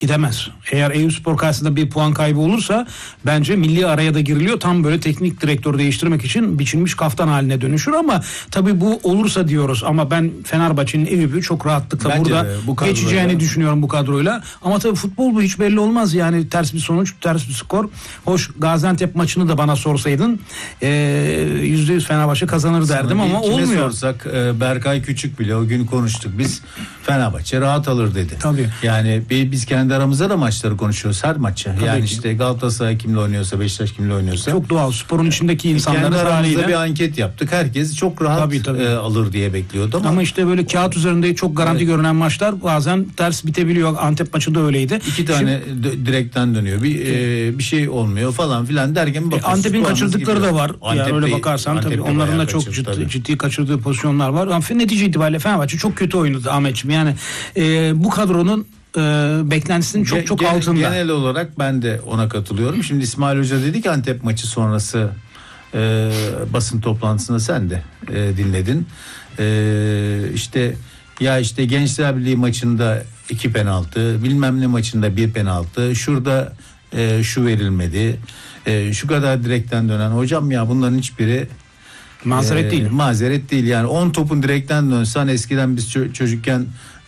Gidemez. Eğer Eyüpspor karşısında bir puan kaybı olursa bence milli araya da giriliyor. Tam böyle teknik direktör değiştirmek için biçilmiş kaftan haline dönüşür ama tabii bu olursa diyoruz. Ama ben Fenerbahçe'nin Eyüp'ü çok rahatlıkla bence burada geçeceğini düşünüyorum bu kadroyla. Ama tabii futbol bu hiç belli olmaz. Yani ters bir sonuç, ters bir skor. Hoş, Gaziantep maçını da bana sorsaydın %100 Fenerbahçe kazanır derdim ama olmuyor. Kime sorsak Berkay Küçük bile o gün konuştuk. Biz Fenerbahçe rahat alır dedi. Tabii. Yani biz kendi aramızda da maçları konuşuyoruz her maçı. Tabii yani ki. işte Galatasaray kimle oynuyorsa, Beşiktaş kimle oynuyorsa. Çok doğal. Sporun içindeki insanların kendi aramızda haliyle bir anket yaptık. Herkes çok rahat alır diye bekliyordu ama işte böyle kağıt üzerinde çok garanti görünen maçlar bazen ters bitebiliyor. Antep maçı da öyleydi. 2 tane direkten dönüyor. Bir şey olmuyor falan filan derken Antep'in kaçırdıkları da var. Yani öyle bakarsan Antep tabii onların da çok ciddi kaçırdığı pozisyonlar var. Ama netice itibariyle Fenerbahçe çok kötü oynadı Ahmetciğim. Yani bu kadronun beklentisinin çok altında. Genel olarak ben de ona katılıyorum. Şimdi İsmail Hoca dedi ki Antep maçı sonrası basın toplantısında sen de dinledin. İşte Gençler Birliği maçında 2 penaltı, bilmem ne maçında 1 penaltı, şurada şu verilmedi, şu kadar direkten dönen. Hocam ya bunların hiçbiri mazeret değil. Mazeret değil yani 10 topun direkten dönsen eskiden biz çocukken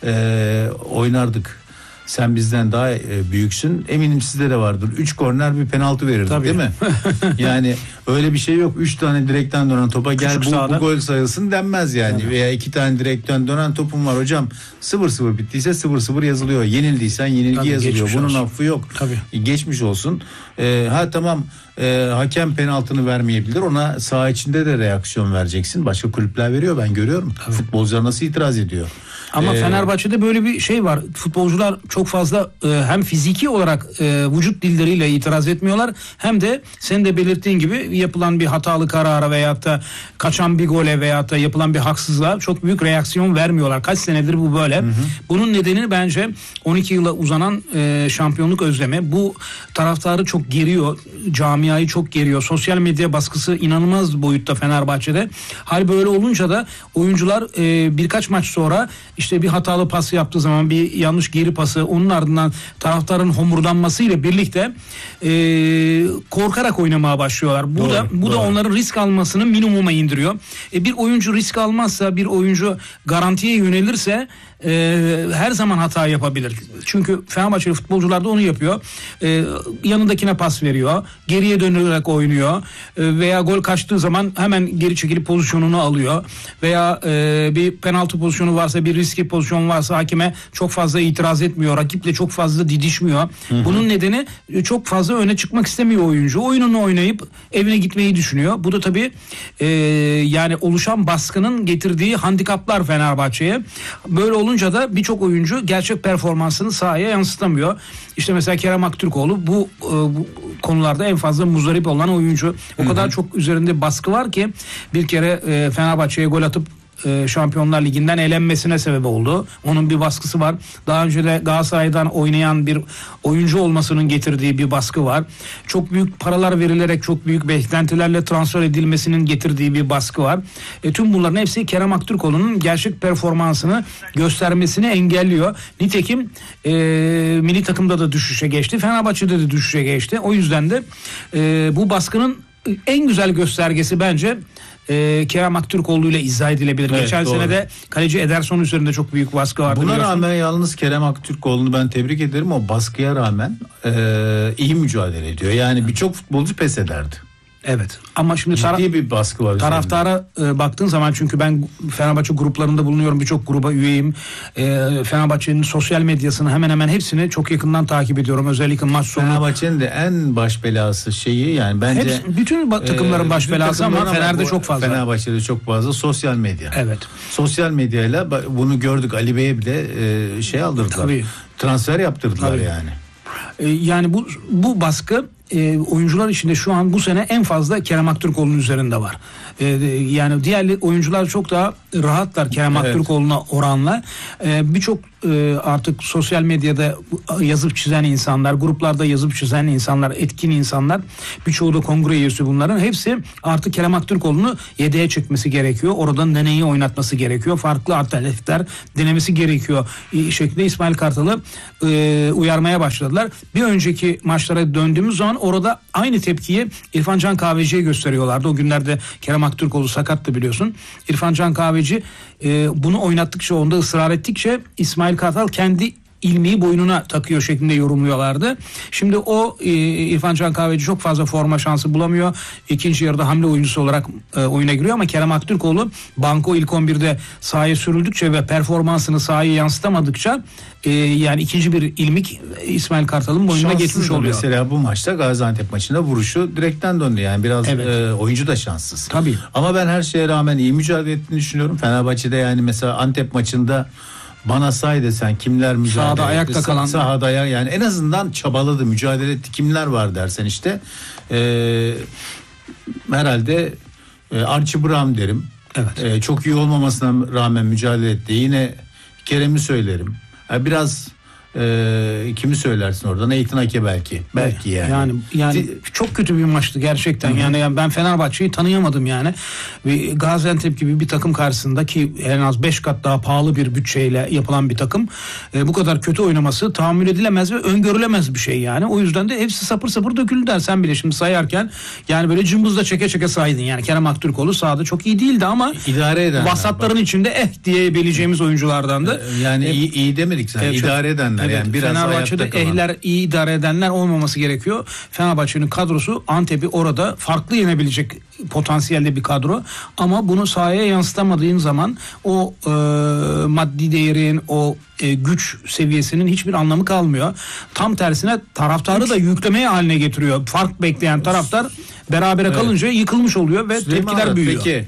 oynardık. Sen bizden daha büyüksün. Eminim sizde de vardır. 3 korner bir penaltı verirdi değil mi? Yani öyle bir şey yok. 3 tane direkten dönen topa gel bu gol sayılsın denmez yani. Evet. Veya 2 tane direkten dönen topun var hocam. 0-0 bittiyse 0-0 yazılıyor. Yenildiysen yenilgi yazılıyor. Bunun affı yok. Geçmiş olsun. Tamam hakem penaltını vermeyebilir. Ona saha içinde de reaksiyon vereceksin. Başka kulüpler veriyor ben görüyorum. Futbolcular nasıl itiraz ediyor? Ama Fenerbahçe'de böyle bir şey var. Futbolcular çok fazla hem fiziki olarak vücut dilleriyle itiraz etmiyorlar. Hem de senin de belirttiğin gibi yapılan bir hatalı karara veyahut da kaçan bir gole veyahut da yapılan bir haksızlığa çok büyük reaksiyon vermiyorlar. Kaç senedir bu böyle. Hı hı. Bunun nedeni bence 12 yıla uzanan şampiyonluk özlemi. Bu taraftarı çok geriyor. Camiayı çok geriyor. Sosyal medya baskısı inanılmaz boyutta Fenerbahçe'de. Hal böyle olunca da oyuncular birkaç maç sonra işte bir hatalı pas yaptığı zaman bir yanlış geri pası onun ardından taraftarın homurdanmasıyla birlikte korkarak oynamaya başlıyorlar. Bu da onların risk almasını minimuma indiriyor. Bir oyuncu risk almazsa, bir oyuncu garantiye yönelirse her zaman hata yapabilir. Çünkü Fenerbahçeli futbolcular da onu yapıyor. Yanındakine pas veriyor. Geriye dönerek oynuyor. Veya gol kaçtığı zaman hemen geri çekilip pozisyonunu alıyor. Veya bir penaltı pozisyonu varsa, bir riskli pozisyon varsa hakeme çok fazla itiraz etmiyor. Rakiple çok fazla didişmiyor. Hı-hı. Bunun nedeni çok fazla öne çıkmak istemiyor oyuncu. Oyununu oynayıp evine gitmeyi düşünüyor. Bu da tabii yani oluşan baskının getirdiği handikaplar Fenerbahçe'ye. Böyle olunca da birçok oyuncu gerçek performansını sahaya yansıtamıyor. İşte mesela Kerem Aktürkoğlu bu konularda en fazla muzdarip olan oyuncu. O kadar çok üzerinde baskı var ki bir kere Fenerbahçe'ye gol atıp Şampiyonlar Ligi'nden elenmesine sebep oldu. Onun bir baskısı var. Daha önce de Galatasaray'dan oynayan bir oyuncu olmasının getirdiği bir baskı var. Çok büyük paralar verilerek çok büyük beklentilerle transfer edilmesinin getirdiği bir baskı var. Tüm bunların hepsi Kerem Aktürkoğlu'nun gerçek performansını göstermesini engelliyor. Nitekim milli takımda da düşüşe geçti. Fenerbahçe'de de düşüşe geçti. O yüzden de bu baskının en güzel göstergesi bence Kerem Aktürkoğlu ile izah edilebilir. Evet, geçen sene de kaleci Ederson üzerinde çok büyük baskı vardı. Buna rağmen yalnız Kerem Aktürkoğlu'nu ben tebrik ederim. O baskıya rağmen iyi mücadele ediyor. Yani birçok futbolcu pes ederdi. Evet. Ama şimdi ciddi bir baskı var. Taraftara baktığın zaman, çünkü ben Fenerbahçe gruplarında bulunuyorum. Birçok gruba üyeyim. Fenerbahçe'nin sosyal medyasını hemen hemen hepsini çok yakından takip ediyorum. Özellikle maç sonu. Fenerbahçe'nin de en baş belası şeyi yani bence. Bütün takımların baş belası ama Fener'de çok fazla. Fenerbahçe'de çok fazla sosyal medya. Evet. Sosyal medyayla bunu gördük. Ali Bey'e bile şey aldırdılar. Tabii. Transfer yaptırdılar. Tabii. Yani. Yani bu baskı oyuncular içinde şu an bu sene en fazla Kerem Aktürkoğlu'nun üzerinde var. Yani diğer oyuncular çok daha rahatlar Kerem Aktürkoğlu'na oranla. Birçok artık sosyal medyada yazıp çizen insanlar, gruplarda yazıp çizen insanlar, etkin insanlar, birçoğu da kongre üyesi bunların hepsi artık Kerem Aktürkoğlu'nu yedeğe çekmesi gerekiyor. Oradan deneyi oynatması gerekiyor. Farklı alternatifler denemesi gerekiyor şeklinde İsmail Kartal'ı uyarmaya başladılar. Bir önceki maçlara döndüğümüz zaman orada aynı tepkiyi İrfan Can Kahveci'ye gösteriyorlardı. O günlerde Kerem Aktürkoğlu sakattı biliyorsun. İrfan Can Kahveci bunu oynattıkça, onda ısrar ettikçe İsmail Kartal kendi ilmeği boynuna takıyor şeklinde yorumluyorlardı. Şimdi o İrfan Can Kahveci çok fazla forma şansı bulamıyor. İkinci yarıda hamle oyuncusu olarak oyuna giriyor ama Kerem Aktürkoğlu banko ilk 11'de sahaya sürüldükçe ve performansını sahaya yansıtamadıkça yani ikinci bir ilmik İsmail Kartal'ın boynuna geçmiş oluyor. Mesela bu maçta Gaziantep maçında vuruşu direkten döndü. Yani biraz oyuncu da şanssız. Tabii. Ama ben her şeye rağmen iyi mücadele ettiğini düşünüyorum. Fenerbahçe'de yani mesela Antep maçında bana say desen kimler mücadele etti. Sahada ayakta kalan. Sahada yani en azından çabaladı, mücadele etti. Kimler var dersen işte herhalde Archie Brown derim. Evet. Çok iyi olmamasına rağmen mücadele etti. Yine Kerem'i söylerim. Biraz kimi söylersin oradan? Nathan Ake belki. Belki yani çok kötü bir maçtı gerçekten. Yani ben Fenerbahçe'yi tanıyamadım yani. Ve Gaziantep gibi bir takım karşısında ki en az 5 kat daha pahalı bir bütçeyle yapılan bir takım bu kadar kötü oynaması tahammül edilemez ve öngörülemez bir şey yani. O yüzden de hepsi sapır sapır döküldüler. Sen bile şimdi sayarken yani böyle cımbızla çeke çeke saydın yani. Kerem Aktürkoğlu sahada çok iyi değildi ama idare edenler, vasatların içinde diyebileceğimiz oyunculardandı. Yani iyi demedik sen. İdare edenler. Evet, yani biraz Fenerbahçe'de ehler, iyi idare edenler olmaması gerekiyor. Fenerbahçe'nin kadrosu Antep'i orada farklı yenebilecek potansiyelde bir kadro. Ama bunu sahaya yansıtamadığın zaman o maddi değerin, o güç seviyesinin hiçbir anlamı kalmıyor. Tam tersine taraftarı da yüklemeye haline getiriyor. Fark bekleyen taraftar berabere kalınca yıkılmış oluyor ve tepkiler büyüyor. Peki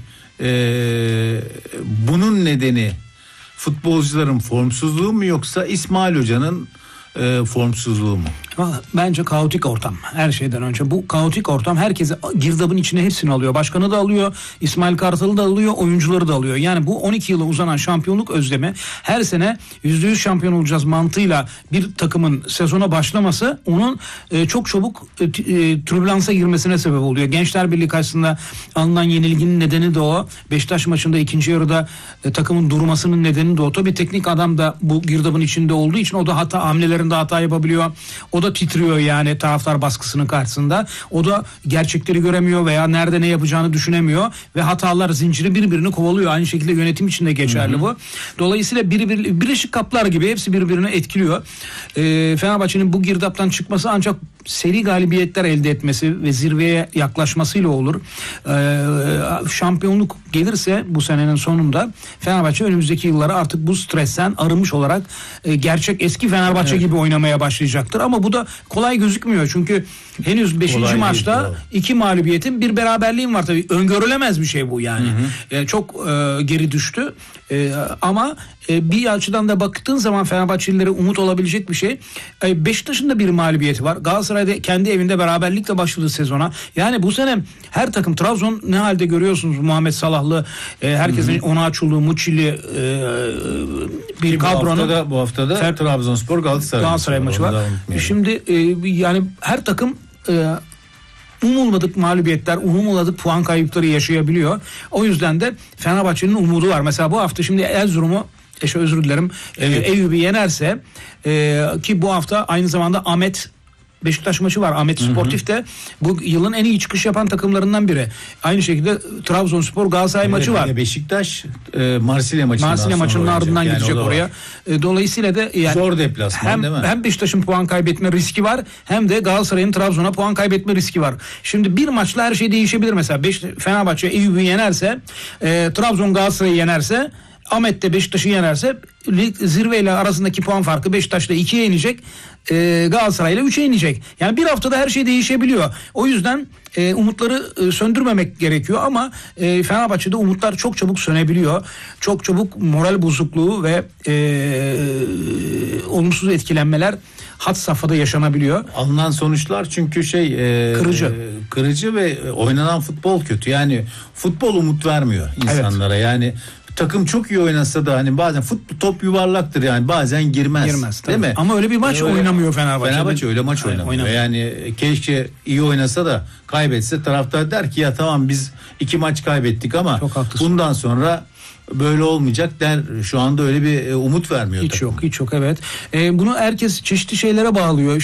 bunun nedeni futbolcuların formsuzluğu mu yoksa İsmail Hoca'nın formsuzluğu mu? Bence kaotik ortam. Her şeyden önce bu kaotik ortam herkesi girdabın içine hepsini alıyor. Başkanı da alıyor, İsmail Kartal'ı da alıyor, oyuncuları da alıyor. Yani bu 12 yıla uzanan şampiyonluk özlemi her sene %100 şampiyon olacağız mantığıyla bir takımın sezona başlaması onun çok çabuk türbülansa girmesine sebep oluyor. Gençler Birliği karşısında alınan yenilginin nedeni de o. Beşiktaş maçında ikinci yarıda takımın durmasının nedeni de o. Tabii teknik adam da bu girdabın içinde olduğu için o da hamlelerinde hata yapabiliyor. O da titriyor yani taraftar baskısının karşısında. O da gerçekleri göremiyor veya nerede ne yapacağını düşünemiyor ve hatalar zinciri birbirini kovalıyor. Aynı şekilde yönetim için de geçerli bu. Dolayısıyla birleşik kaplar gibi hepsi birbirini etkiliyor. Fenerbahçe'nin bu girdaptan çıkması ancak seri galibiyetler elde etmesi ve zirveye yaklaşmasıyla olur. Şampiyonluk gelirse bu senenin sonunda Fenerbahçe önümüzdeki yılları artık bu stresten arınmış olarak gerçek eski Fenerbahçe gibi oynamaya başlayacaktır. Ama bu da kolay gözükmüyor. Çünkü henüz 5. maçta 2 mağlubiyetin bir beraberliğin var tabii. Öngörülemez bir şey bu yani. Çok geri düştü. Ama bir açıdan da baktığın zaman Fenerbahçelilere umut olabilecek bir şey. Beşiktaş'ın da bir mağlubiyeti var. Galatasaray'da kendi evinde beraberlikle başladı sezona. Yani bu sene her takım, Trabzon ne halde görüyorsunuz, Muhammed Salahlı, herkesin ona açıldığı Muçili bir kadronun. Bu haftada Trabzonspor Galatasaray maçı var. Şimdi yani her takım umulmadık mağlubiyetler, umulmadık puan kayıpları yaşayabiliyor. O yüzden de Fenerbahçe'nin umudu var. Mesela bu hafta şimdi Erzurum'u özür dilerim Eyüp'ü yenerse ki bu hafta aynı zamanda Ahmet Beşiktaş maçı var. Ahmet Sportif de bu yılın en iyi çıkış yapan takımlarından biri. Aynı şekilde Trabzonspor Galatasaray maçı var. Beşiktaş Marsilya maçının ardından yani gidecek oraya. Dolayısıyla da yani zor deplasman değil mi? Hem Beşiktaş'ın puan kaybetme riski var hem de Galatasaray'ın Trabzon'a puan kaybetme riski var. Şimdi bir maçla her şey değişebilir mesela. Fenerbahçe Eyüp'ü yenerse, Trabzon Galatasaray'ı yenerse, Ahmet de Beşiktaş'ı yenerse zirveyle arasındaki puan farkı Beşiktaş'la 2'ye inecek, Galatasaray'la 3'e inecek. Yani bir haftada her şey değişebiliyor. O yüzden umutları söndürmemek gerekiyor ama Fenerbahçe'de umutlar çok çabuk sönebiliyor. Çok çabuk moral bozukluğu ve olumsuz etkilenmeler had safhada yaşanabiliyor. Alınan sonuçlar çünkü kırıcı ve oynanan futbol kötü. Yani futbol umut vermiyor insanlara. Evet. Yani takım çok iyi oynasa da hani bazen futbol top yuvarlaktır yani bazen girmez değil mi? Ama öyle bir maç oynamıyor Fenerbahçe. Fenerbahçe öyle maç oynamıyor. Yani keşke iyi oynasa da kaybetse taraftar der ki ya tamam biz 2 maç kaybettik ama bundan sonra böyle olmayacak der. Şu anda öyle bir umut vermiyor. Hiç yok evet. Bunu herkes çeşitli şeylere bağlıyor.